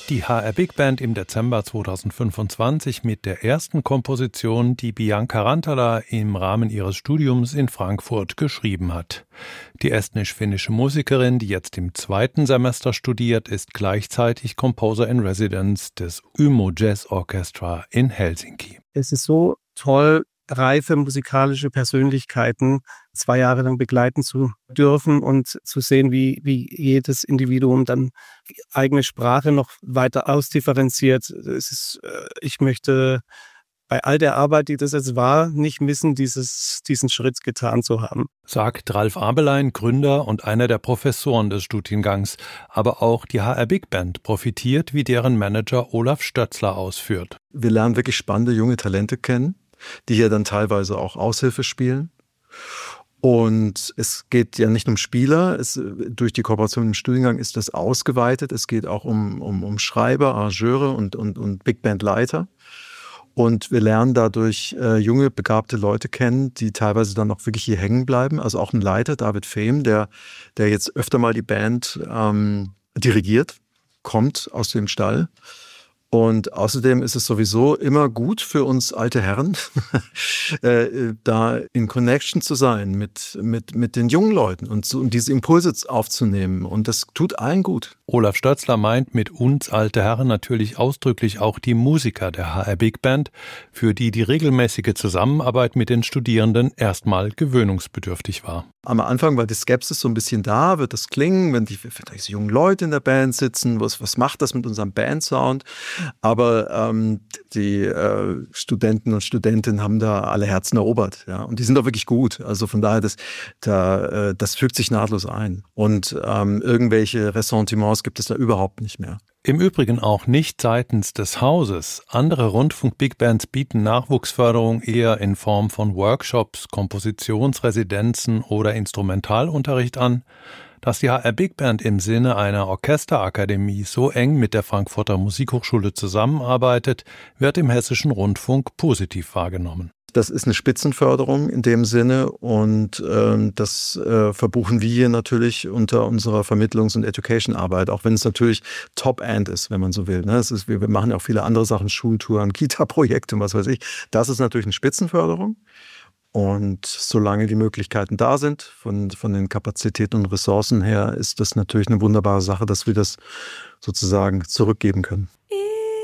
Die HR Big Band im Dezember 2025 mit der ersten Komposition, die Bianca Rantala im Rahmen ihres Studiums in Frankfurt geschrieben hat. Die estnisch-finnische Musikerin, die jetzt im 2. Semester studiert, ist gleichzeitig Composer in Residence des Umo Jazz Orchestra in Helsinki. Es ist so toll, reife musikalische Persönlichkeiten 2 Jahre lang begleiten zu dürfen und zu sehen, wie jedes Individuum dann die eigene Sprache noch weiter ausdifferenziert. Ich möchte bei all der Arbeit, die das jetzt war, nicht missen, diesen Schritt getan zu haben. Sagt Ralf Abelein, Gründer und einer der Professoren des Studiengangs. Aber auch die HR Big Band profitiert, wie deren Manager Olaf Stötzler ausführt. Wir lernen wirklich spannende junge Talente kennen, die hier dann teilweise auch Aushilfe spielen. Und es geht ja nicht um Spieler, durch die Kooperation im Studiengang ist das ausgeweitet. Es geht auch um Schreiber, Arrangeure und Big Band Leiter. Und wir lernen dadurch junge, begabte Leute kennen, die teilweise dann auch wirklich hier hängen bleiben. Also auch ein Leiter, David Fehm, der jetzt öfter mal die Band dirigiert, kommt aus dem Stall. Und außerdem ist es sowieso immer gut für uns alte Herren, da in Connection zu sein mit den jungen Leuten und diese Impulse aufzunehmen. Und das tut allen gut. Olaf Stötzler meint mit uns alte Herren natürlich ausdrücklich auch die Musiker der HR Big Band, für die regelmäßige Zusammenarbeit mit den Studierenden erstmal gewöhnungsbedürftig war. Am Anfang war die Skepsis so ein bisschen da, wird das klingen, wenn vielleicht jungen Leute in der Band sitzen, was macht das mit unserem Bandsound? Aber die Studenten und Studentinnen haben da alle Herzen erobert, ja, und die sind auch wirklich gut. Also von daher, das fügt sich nahtlos ein. Und irgendwelche Ressentiments gibt es da überhaupt nicht mehr. Im Übrigen auch nicht seitens des Hauses. Andere Rundfunk-Big-Bands bieten Nachwuchsförderung eher in Form von Workshops, Kompositionsresidenzen oder Instrumentalunterricht an. Dass die HR Big Band im Sinne einer Orchesterakademie so eng mit der Frankfurter Musikhochschule zusammenarbeitet, wird im Hessischen Rundfunk positiv wahrgenommen. Das ist eine Spitzenförderung in dem Sinne und das verbuchen wir hier natürlich unter unserer Vermittlungs- und Education-Arbeit, auch wenn es natürlich Top-End ist, wenn man so will. Ne? Wir machen ja auch viele andere Sachen, Schultouren, Kita-Projekte und was weiß ich. Das ist natürlich eine Spitzenförderung. Und solange die Möglichkeiten da sind, von den Kapazitäten und Ressourcen her, ist das natürlich eine wunderbare Sache, dass wir das sozusagen zurückgeben können.